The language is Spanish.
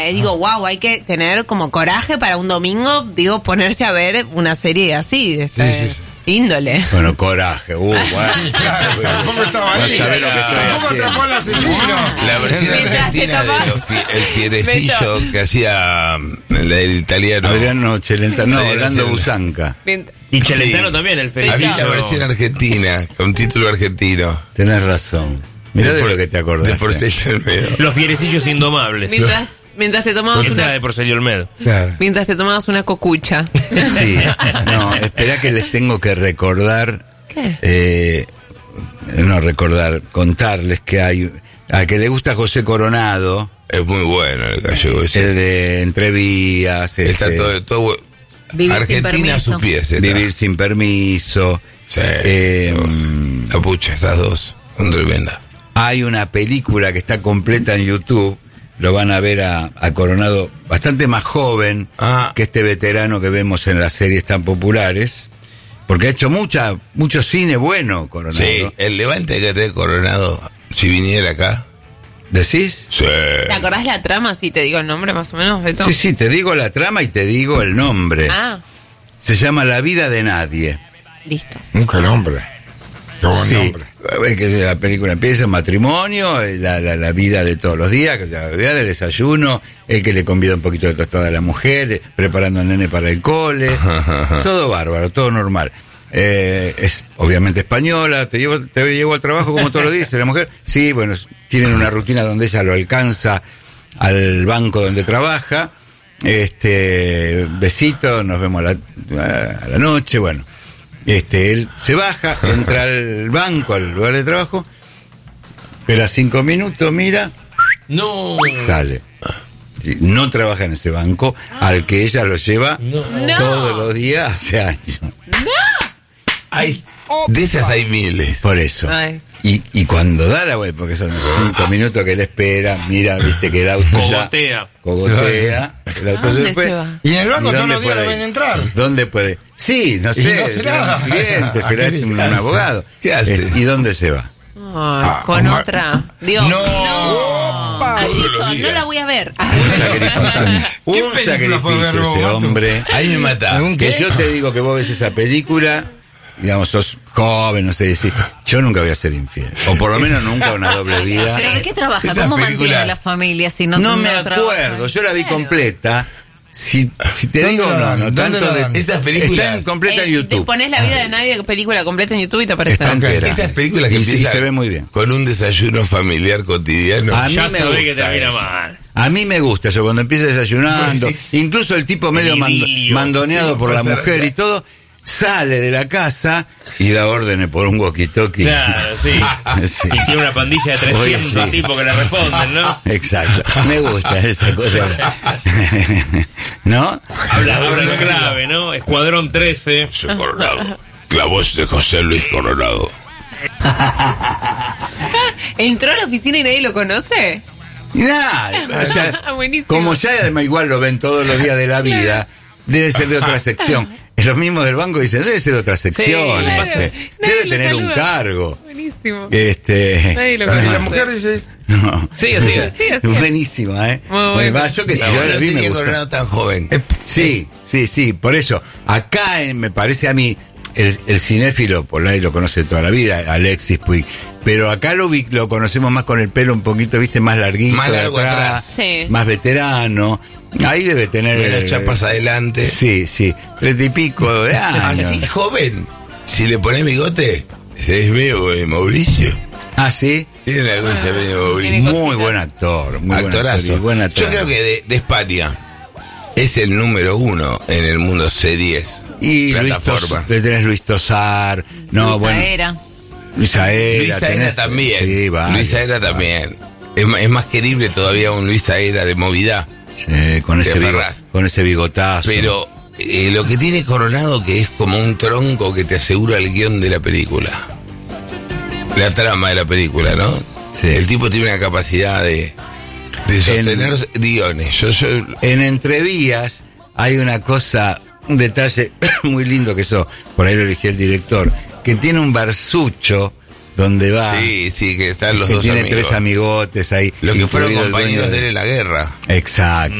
Digo, wow, hay que tener como coraje para un domingo, digo, ponerse a ver una serie así, de esta índole. Bueno, coraje, bueno. Sí, claro, tampoco estaba ahí. Tampoco atrapó al asesino. La versión argentina del fierecillo que hacía el italiano. Adriano Celentano, Orlando Busanca. Y Celentano también, el fierecillo. Había la versión argentina, con título argentino. Tenés razón. Mirá de lo que te acordás. De Porcelio Olmedo. Los fierecillos indomables. Mientras te tomabas Esa de Porcelio Olmedo. Claro. Mientras te tomabas una cocucha. Sí, no, espera que les tengo que recordar. ¿Qué? Contarles que hay. A que le gusta José Coronado. Es muy bueno el gallego ese. El de Entrevías. Está todo Vivir Argentina a sus pies. Vivir sin permiso. Sí. La pucha, estas dos son tremendas. Hay una película que está completa en YouTube. Lo van a ver a Coronado bastante más joven que este veterano que vemos en las series tan populares. Porque ha hecho mucho cine bueno, Coronado. Sí, el levante que te Coronado, si viniera acá. ¿Decís? Sí. ¿Te acordás la trama si te digo el nombre más o menos, Beto? Sí, te digo la trama y te digo el nombre. Se llama La vida de nadie. Listo. Nunca nombre. Qué buen nombre. Es que la película empieza matrimonio, la vida de todos los días, la vida del desayuno, el que le convida un poquito de tostada a la mujer, preparando al nene para el cole, todo bárbaro, todo normal. Es obviamente española, te llevo al trabajo como todos los días, la mujer, sí, bueno, tienen una rutina donde ella lo alcanza al banco donde trabaja, besito, nos vemos a la noche, bueno. Él se baja, entra al banco, al lugar de trabajo, espera 5 minutos, mira, sale. No trabaja en ese banco al que ella lo lleva todos los días hace años. Hay, de esas hay miles. Por eso. Y cuando da la vuelta, porque son 5 minutos que él espera, mira, viste que el auto cogotea, el auto se fue. Y en el banco todos los días lo ven entrar. ¿Dónde puede? Sí, no sé, será un cliente, será un abogado. ¿Qué hace? ¿Y dónde se va? Con otra. Dios. No. Así son, no la voy a ver. Un sacrificio ese hombre. Ahí me mata. Que yo te digo que vos ves esa película, digamos, sos joven, no sé decir, yo nunca voy a ser infiel. O por lo menos nunca una doble vida. ¿Pero de qué trabaja? Esa ¿Cómo película- mantiene la familia si no No me trabaja? acuerdo, yo la vi Claro. completa. Si te digo, no tanto de... Esas películas- Está en completa en Te YouTube. pones La vida de nadie, película completa en YouTube y te aparece. Está entera. Esas películas que Y sí, empiezan se ve muy bien. con un desayuno familiar cotidiano. A mí Ya me sabés gusta que termina eso. mal. A mí me gusta eso, cuando empieza desayunando, Pues, incluso el tipo medio idilio. mandoneado por la mujer y todo, sale de la casa y da órdenes por un walkie-talkie. Claro, sí. Sí. Y tiene una pandilla de 300 Oye, sí. tipos que le responden, ¿no? Exacto, me gusta esa cosa. ¿No? Habla en clave, ¿no? Escuadrón 13. José Coronado. La voz de José Luis Coronado. ¿Entró a la oficina y nadie lo conoce? Nada, o sea, Buenísimo. como ya además igual lo ven todos los días de la vida, debe ser de otra sección. Los mismos del banco dicen, debe ser de otra sección, claro. debe Nadie lo tener un saluda. cargo. Buenísimo. Y Nadie lo la conoce. mujer dice, No. Sigue. Sí, así. Buenísima, Muy bueno. Va, yo que si No, yo la no vi me tenía gusta. Coronado tan joven. Sí, por eso. Acá me parece a mí, el cinéfilo, por ahí lo conoce toda la vida, Alexis Puig, pero acá lo conocemos más con el pelo un poquito, viste, más larguito. Más largo de atrás. Sí. Más veterano. Ahí debe tener... Menos chapas adelante. Sí, 30 y pico de años. Así joven. Si le pones bigote, es medio Mauricio. Ah, ¿sí? Tiene algún medio Mauricio. Muy buen actor. Muy Actorazo. buen actor. Yo creo que de España es el número 1 en el mundo C10. Y plataforma. tenés Luis Tosar. No, bueno. Era. Luisa Era. Luisa Era también. Sí, varios. Luisa Era también. Es más querible todavía un Luisa Era de movida. Sí, con ese bigotazo. Pero lo que tiene Coronado que es como un tronco que te asegura el guión de la película. La trama de la película, ¿no? Sí. El tipo tiene una capacidad de sostener guiones. En Entrevías hay una cosa, un detalle muy lindo que eso, por ahí lo eligió el director, que tiene un versucho donde va. Sí, que están los que dos tiene amigos. 3 amigotes ahí. Los que fueron incluido el compañeros dueño de él en la guerra. Exacto.